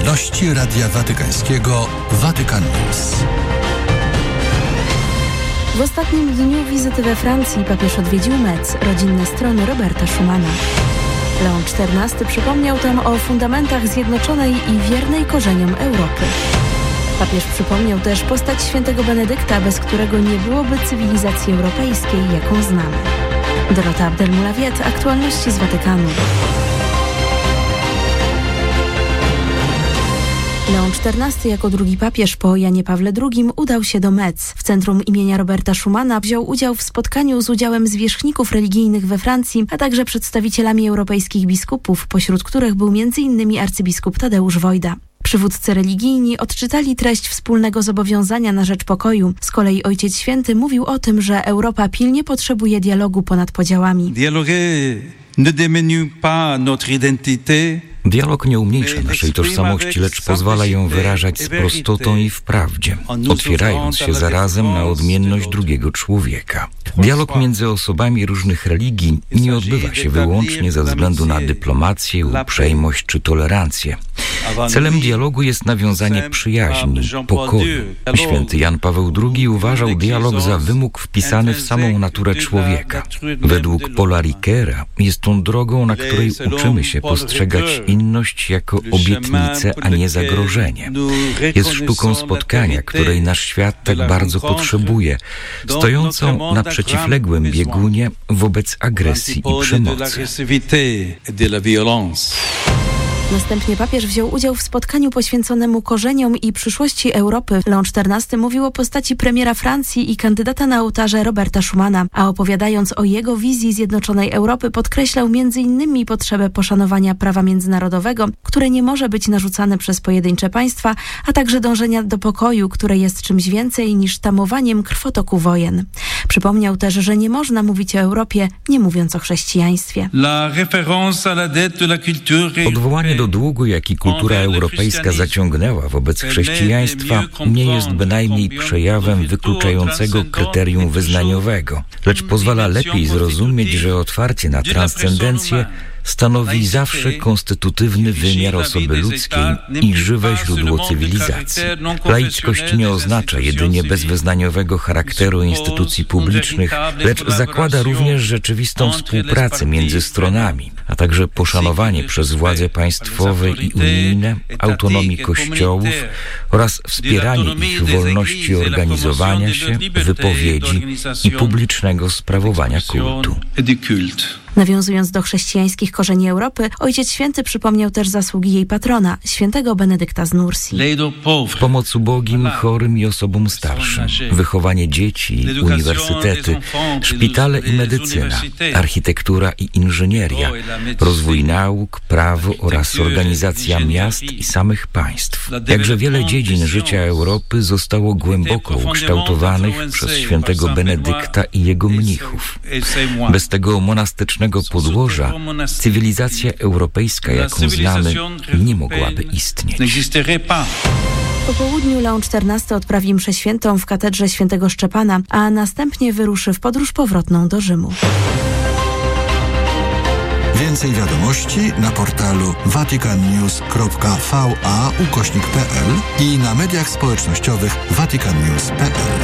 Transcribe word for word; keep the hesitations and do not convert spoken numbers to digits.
Aktualności Radia Watykańskiego Vatican News. W ostatnim dniu wizyty we Francji papież odwiedził Metz, rodzinne strony Roberta Schumana. Leon czternasty przypomniał tam o fundamentach zjednoczonej i wiernej korzeniom Europy. Papież przypomniał też postać świętego Benedykta, bez którego nie byłoby cywilizacji europejskiej, jaką znamy. Dorota Abdelmoulawiet, aktualności z Watykanu. Leon czternasty jako drugi papież po Janie Pawle drugim udał się do Metz. W centrum imienia Roberta Schumana wziął udział w spotkaniu z udziałem zwierzchników religijnych we Francji, a także przedstawicielami europejskich biskupów, pośród których był między innymi arcybiskup Tadeusz Wojda. Przywódcy religijni odczytali treść wspólnego zobowiązania na rzecz pokoju. Z kolei Ojciec Święty mówił o tym, że Europa pilnie potrzebuje dialogu ponad podziałami. Dialoguer ne diminue pas notre identité. Dialog nie umniejsza naszej tożsamości, lecz pozwala ją wyrażać z prostotą i w prawdzie, otwierając się zarazem na odmienność drugiego człowieka. Dialog między osobami różnych religii nie odbywa się wyłącznie ze względu na dyplomację, uprzejmość czy tolerancję. Celem dialogu jest nawiązanie przyjaźni, pokoju. Święty Jan Paweł drugi uważał dialog za wymóg wpisany w samą naturę człowieka. Według Paula Ricoeura jest on drogą, na której uczymy się postrzegać inność jako obietnicę, a nie zagrożenie. Jest sztuką spotkania, której nasz świat tak bardzo potrzebuje, stojącą na przeciwległym biegunie wobec agresji i przemocy. Następnie papież wziął udział w spotkaniu poświęconemu korzeniom i przyszłości Europy. Leon czternasty mówił o postaci premiera Francji i kandydata na ołtarze Roberta Schumana, a opowiadając o jego wizji zjednoczonej Europy podkreślał między innymi potrzebę poszanowania prawa międzynarodowego, które nie może być narzucane przez pojedyncze państwa, a także dążenia do pokoju, które jest czymś więcej niż tamowaniem krwotoku wojen. Przypomniał też, że nie można mówić o Europie, nie mówiąc o chrześcijaństwie. Odwołanie do długu, jaki kultura europejska zaciągnęła wobec chrześcijaństwa, nie jest bynajmniej przejawem wykluczającego kryterium wyznaniowego, lecz pozwala lepiej zrozumieć, że otwarcie na transcendencję stanowi zawsze konstytutywny wymiar osoby ludzkiej i żywe źródło cywilizacji. Laickość nie oznacza jedynie bezwyznaniowego charakteru instytucji publicznych, lecz zakłada również rzeczywistą współpracę między stronami, a także poszanowanie przez władze państwowe i unijne autonomii kościołów oraz wspieranie ich wolności organizowania się, wypowiedzi i publicznego sprawowania kultu. Nawiązując do chrześcijańskich korzeni Europy, Ojciec Święty przypomniał też zasługi jej patrona, świętego Benedykta z Nursi. Pomoc ubogim, chorym i osobom starszym, wychowanie dzieci i uniwersytety, szpitale i medycyna, architektura i inżynieria, rozwój nauk, prawo oraz organizacja miast i samych państw. Jakże wiele dziedzin życia Europy zostało głęboko ukształtowanych przez świętego Benedykta i jego mnichów. Bez tego monastycznego podłoża cywilizacja europejska, jaką znamy, nie mogłaby istnieć. Po południu Leon czternasty odprawi mszę świętą w katedrze świętego Szczepana, a następnie wyruszy w podróż powrotną do Rzymu. Więcej wiadomości na portalu vaticannews kropka va ukośnik p l i na mediach społecznościowych vaticannews kropka p l.